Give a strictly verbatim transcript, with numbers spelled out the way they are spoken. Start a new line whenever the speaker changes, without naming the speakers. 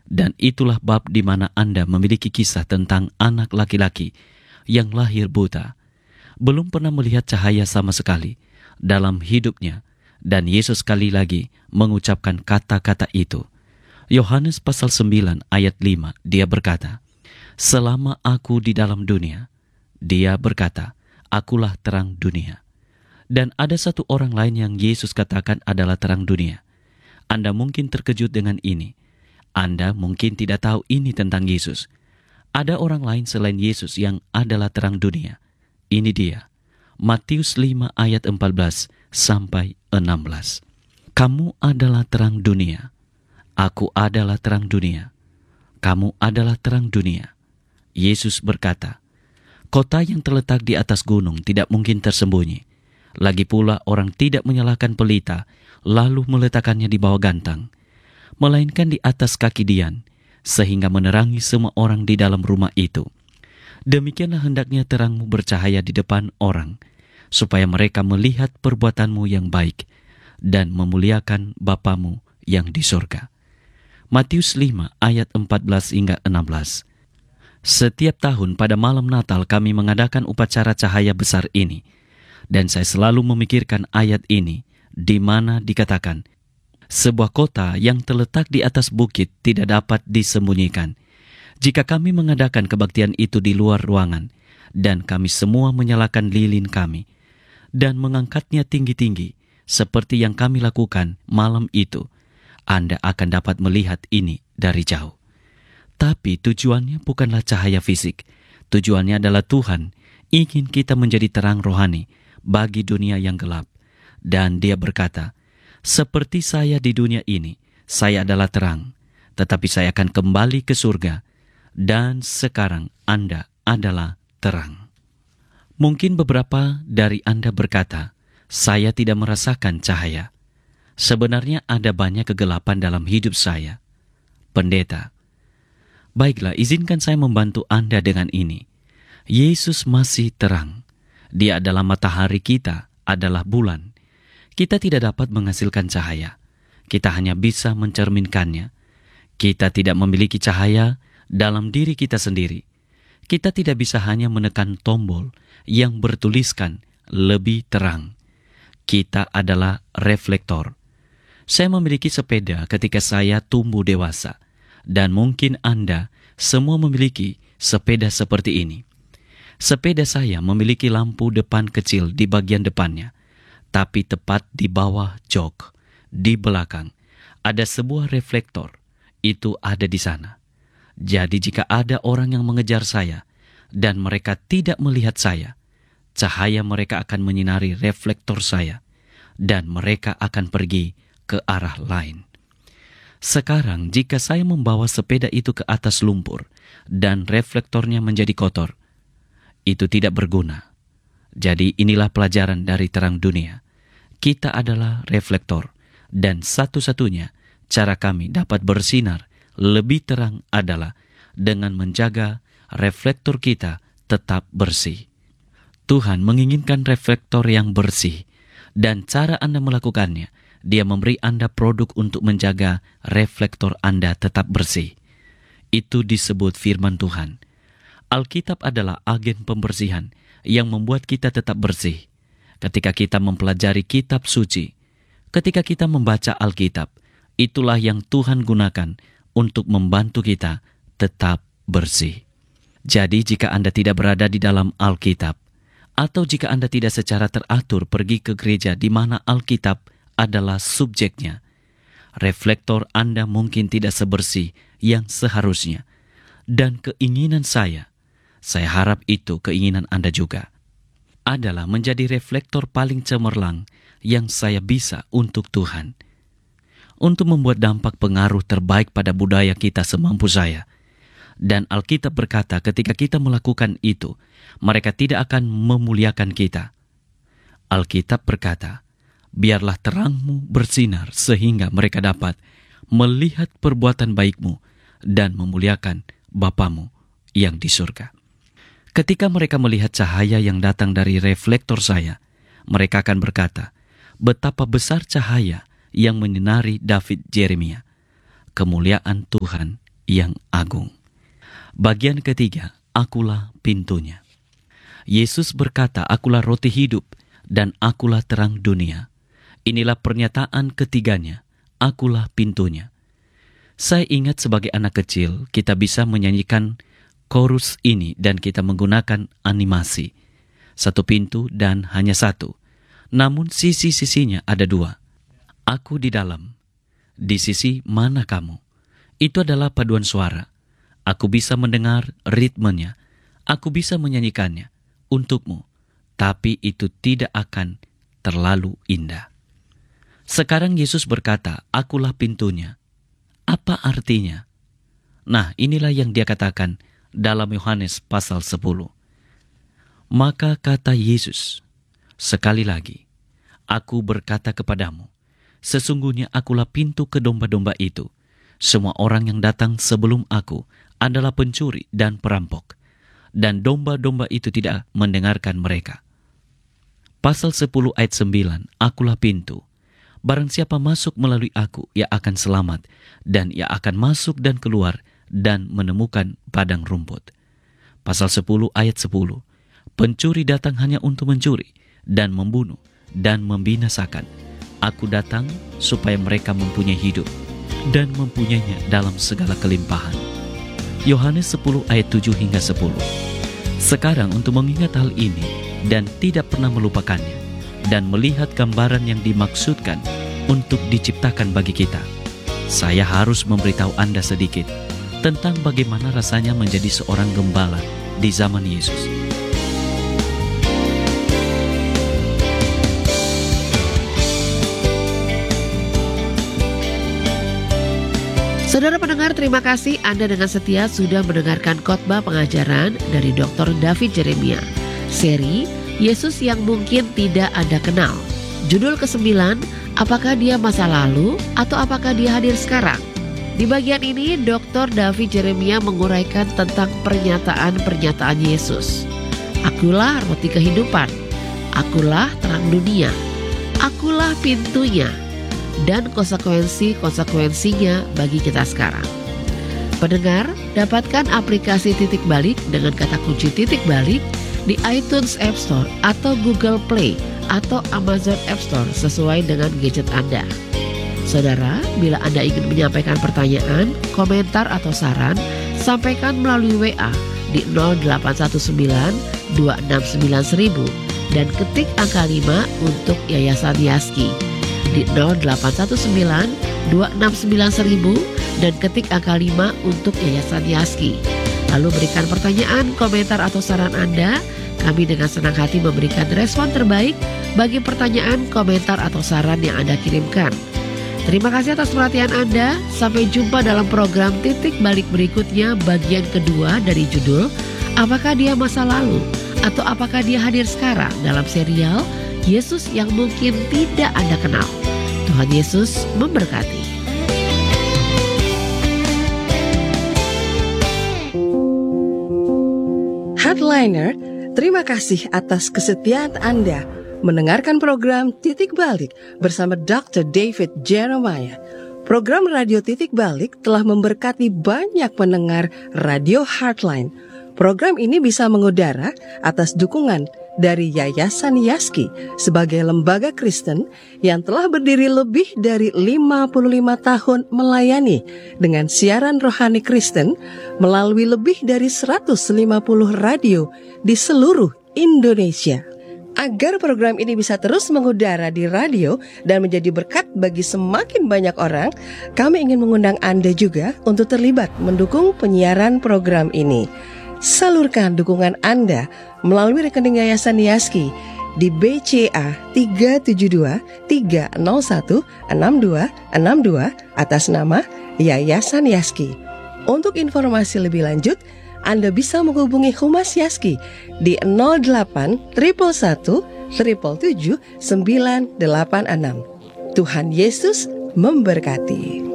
Dan itulah bab di mana Anda memiliki kisah tentang anak laki-laki yang lahir buta, belum pernah melihat cahaya sama sekali dalam hidupnya, dan Yesus sekali lagi mengucapkan kata-kata itu. Yohanes pasal sembilan ayat lima, dia berkata, "Selama aku di dalam dunia," dia berkata, "akulah terang dunia." Dan ada satu orang lain yang Yesus katakan adalah terang dunia. Anda mungkin terkejut dengan ini. Anda mungkin tidak tahu ini tentang Yesus. Ada orang lain selain Yesus yang adalah terang dunia. Ini dia, Matius lima ayat empat belas sampai enam belas. "Kamu adalah terang dunia. Aku adalah terang dunia. Kamu adalah terang dunia." Yesus berkata, "Kota yang terletak di atas gunung tidak mungkin tersembunyi. Lagi pula orang tidak menyalakan pelita lalu meletakkannya di bawah gantang, melainkan di atas kaki dian, sehingga menerangi semua orang di dalam rumah itu. Demikianlah hendaknya terangmu bercahaya di depan orang, supaya mereka melihat perbuatanmu yang baik dan memuliakan Bapamu yang di sorga." Matius lima ayat empat belas hingga enam belas. Setiap tahun pada malam Natal kami mengadakan upacara cahaya besar ini, dan saya selalu memikirkan ayat ini di mana dikatakan, sebuah kota yang terletak di atas bukit tidak dapat disembunyikan. Jika kami mengadakan kebaktian itu di luar ruangan, dan kami semua menyalakan lilin kami, dan mengangkatnya tinggi-tinggi, seperti yang kami lakukan malam itu, Anda akan dapat melihat ini dari jauh. Tapi tujuannya bukanlah cahaya fisik. Tujuannya adalah Tuhan ingin kita menjadi terang rohani bagi dunia yang gelap. Dan dia berkata, "Seperti saya di dunia ini, saya adalah terang, tetapi saya akan kembali ke surga, dan sekarang Anda adalah terang." Mungkin beberapa dari Anda berkata, "Saya tidak merasakan cahaya. Sebenarnya ada banyak kegelapan dalam hidup saya." Pendeta, baiklah, izinkan saya membantu Anda dengan ini. Yesus masih terang. Dia adalah matahari, kita adalah bulan. Kita tidak dapat menghasilkan cahaya. Kita hanya bisa mencerminkannya. Kita tidak memiliki cahaya dalam diri kita sendiri. Kita tidak bisa hanya menekan tombol yang bertuliskan lebih terang. Kita adalah reflektor. Saya memiliki sepeda ketika saya tumbuh dewasa, dan mungkin Anda semua memiliki sepeda seperti ini. Sepeda saya memiliki lampu depan kecil di bagian depannya, tapi tepat di bawah jok, di belakang, ada sebuah reflektor. Itu ada di sana. Jadi jika ada orang yang mengejar saya, dan mereka tidak melihat saya, cahaya mereka akan menyinari reflektor saya, dan mereka akan pergi ke arah lain. Sekarang jika saya membawa sepeda itu ke atas lumpur, dan reflektornya menjadi kotor, itu tidak berguna. Jadi inilah pelajaran dari terang dunia. Kita adalah reflektor, dan satu-satunya cara kami dapat bersinar lebih terang adalah dengan menjaga reflektor kita tetap bersih. Tuhan menginginkan reflektor yang bersih, dan cara Anda melakukannya, Dia memberi Anda produk untuk menjaga reflektor Anda tetap bersih. Itu disebut firman Tuhan. Alkitab adalah agen pembersihan yang membuat kita tetap bersih. Ketika kita mempelajari kitab suci, ketika kita membaca Alkitab, itulah yang Tuhan gunakan untuk membantu kita tetap bersih. Jadi jika Anda tidak berada di dalam Alkitab, atau jika Anda tidak secara teratur pergi ke gereja di mana Alkitab adalah subjeknya, reflektor Anda mungkin tidak sebersih yang seharusnya. Dan keinginan saya, saya harap itu keinginan Anda juga, adalah menjadi reflektor paling cemerlang yang saya bisa untuk Tuhan. Untuk membuat dampak pengaruh terbaik pada budaya kita semampu saya. Dan Alkitab berkata ketika kita melakukan itu, mereka tidak akan memuliakan kita. Alkitab berkata, biarlah terangmu bersinar sehingga mereka dapat melihat perbuatan baikmu dan memuliakan Bapamu yang di surga. Ketika mereka melihat cahaya yang datang dari reflektor saya, mereka akan berkata, betapa besar cahaya yang menyinari David Jeremia. Kemuliaan Tuhan yang agung. Bagian ketiga, akulah pintunya. Yesus berkata, akulah roti hidup dan akulah terang dunia. Inilah pernyataan ketiganya, akulah pintunya. Saya ingat sebagai anak kecil, kita bisa menyanyikan chorus ini dan kita menggunakan animasi. Satu pintu dan hanya satu. Namun sisi-sisinya ada dua. Aku di dalam. Di sisi mana kamu? Itu adalah paduan suara. Aku bisa mendengar ritmenya. Aku bisa menyanyikannya untukmu. Tapi itu tidak akan terlalu indah. Sekarang Yesus berkata, akulah pintunya. Apa artinya? Nah, inilah yang dia katakan dalam Yohanes pasal sepuluh. Maka kata Yesus, sekali lagi, aku berkata kepadamu, sesungguhnya akulah pintu ke domba-domba itu. Semua orang yang datang sebelum aku adalah pencuri dan perampok, dan domba-domba itu tidak mendengarkan mereka. Pasal sepuluh ayat sembilan, akulah pintu. Barang siapa masuk melalui aku, ia akan selamat, dan ia akan masuk dan keluar dan menemukan padang rumput. Pasal sepuluh ayat sepuluh, pencuri datang hanya untuk mencuri dan membunuh dan membinasakan. Aku datang supaya mereka mempunyai hidup dan mempunyainya dalam segala kelimpahan. Yohanes sepuluh ayat tujuh hingga sepuluh. Sekarang untuk mengingat hal ini dan tidak pernah melupakannya, dan melihat gambaran yang dimaksudkan untuk diciptakan bagi kita, saya harus memberitahu Anda sedikit tentang bagaimana rasanya menjadi seorang gembala di zaman Yesus.
Saudara pendengar, terima kasih Anda dengan setia sudah mendengarkan khotbah pengajaran dari doktor David Jeremia, seri Yesus yang mungkin tidak Anda kenal. Judul kesembilan, apakah dia masa lalu atau apakah dia hadir sekarang? Di bagian ini, doktor David Jeremia menguraikan tentang pernyataan-pernyataan Yesus. Akulah roti kehidupan, akulah terang dunia, akulah pintunya, dan konsekuensi-konsekuensinya bagi kita sekarang. Pendengar, dapatkan aplikasi Titik Balik dengan kata kunci Titik Balik di iTunes App Store atau Google Play atau Amazon App Store sesuai dengan gadget Anda. Saudara, bila Anda ingin menyampaikan pertanyaan, komentar atau saran, sampaikan melalui W A di nol delapan satu sembilan dua enam sembilan seribu dan ketik angka lima untuk Yayasan Yaski di nol delapan satu sembilan dua enam sembilan seribu dan ketik angka lima untuk Yayasan Yaski. Lalu berikan pertanyaan, komentar atau saran Anda. Kami dengan senang hati memberikan respon terbaik bagi pertanyaan, komentar atau saran yang Anda kirimkan. Terima kasih atas perhatian Anda. Sampai jumpa dalam program Titik Balik berikutnya, bagian kedua dari judul Apakah Dia Masa Lalu atau Apakah Dia Hadir Sekarang dalam serial Yesus yang mungkin tidak Anda kenal. Tuhan Yesus memberkati.
Headliner, terima kasih atas kesetiaan Anda mendengarkan program Titik Balik bersama doktor David Jeremiah. Program Radio Titik Balik telah memberkati banyak pendengar Radio Heartline. Program ini bisa mengudara atas dukungan dari Yayasan Yaski sebagai lembaga Kristen yang telah berdiri lebih dari lima puluh lima tahun melayani dengan siaran rohani Kristen melalui lebih dari seratus lima puluh radio di seluruh Indonesia. Agar program ini bisa terus mengudara di radio dan menjadi berkat bagi semakin banyak orang, kami ingin mengundang Anda juga untuk terlibat mendukung penyiaran program ini. Salurkan dukungan Anda melalui rekening Yayasan Yaski di B C A tiga tujuh dua tiga nol satu enam dua enam dua atas nama Yayasan Yaski. Untuk informasi lebih lanjut, Anda bisa menghubungi Humas Yaski di nol delapan satu satu satu tujuh tujuh sembilan delapan enam. Tuhan Yesus memberkati.